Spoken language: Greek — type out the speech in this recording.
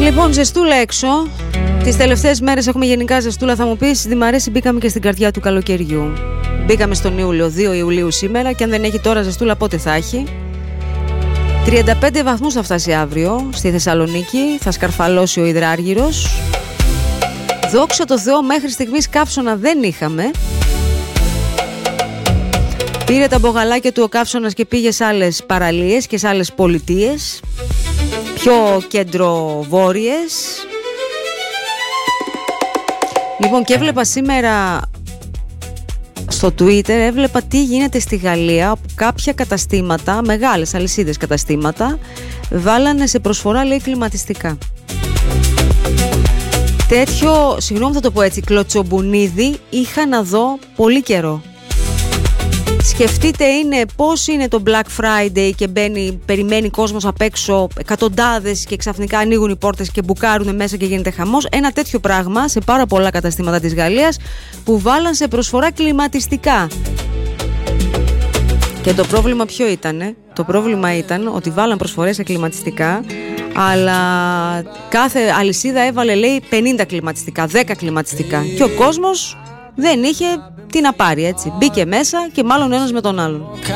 Λοιπόν, ζεστούλα έξω. Τις τελευταίες μέρες έχουμε γενικά ζεστούλα. Θα μου πεις, τι μ' αρέσει, μπήκαμε και στην καρδιά του καλοκαιριού. Μπήκαμε στον Ιούλιο, 2 Ιουλίου σήμερα, και αν δεν έχει τώρα ζεστούλα, πότε θα έχει? 35 βαθμούς θα φτάσει αύριο στη Θεσσαλονίκη. Θα σκαρφαλώσει ο υδράργυρος. Δόξα τω Θεώ, μέχρι στιγμής καύσωνα δεν είχαμε. Πήρε τα μπογαλάκια του ο καύσωνας και πήγε σε άλλες παραλίες και σε άλλες πολιτείες, πιο κέντρο-βόρειες. Λοιπόν, και έβλεπα σήμερα στο Twitter, έβλεπα τι γίνεται στη Γαλλία, όπου κάποια καταστήματα, μεγάλες αλυσίδες καταστήματα, βάλανε σε προσφορά, λέει, κλιματιστικά. Τέτοιο, συγγνώμη θα το πω έτσι, κλωτσομπουνίδι είχα να δω πολύ καιρό. Σκεφτείτε, είναι πώς είναι το Black Friday και περιμένει κόσμος απ' έξω, εκατοντάδες, και ξαφνικά ανοίγουν οι πόρτες και μπουκάρουν μέσα και γίνεται χαμός. Ένα τέτοιο πράγμα σε πάρα πολλά καταστήματα της Γαλλίας, που βάλαν σε προσφορά κλιματιστικά. Και το πρόβλημα ποιο ήτανε? Το πρόβλημα ήταν ότι βάλαν προσφορές σε κλιματιστικά, αλλά κάθε αλυσίδα έβαλε, λέει, 50 κλιματιστικά, 10 κλιματιστικά, και ο κόσμος δεν είχε τι να πάρει, έτσι. Μπήκε μέσα και μάλλον ένας με τον άλλον.